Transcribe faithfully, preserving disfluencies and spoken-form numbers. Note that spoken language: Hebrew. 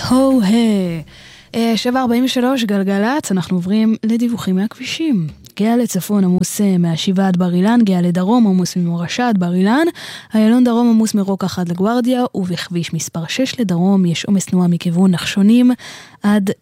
הו ה. שבע ארבעים ושלוש גלגלת, אנחנו עוברים לדיווחים מהכבישים. גאה לצפון עמוס מהשיבה עד בר אילן, גאה לדרום עמוס ממורשה עד בר אילן, איילון דרום עמוס מרוקח עד לגוארדיה, ובכביש מספר שש לדרום יש עומס תנועה מכיוון נחשונים עד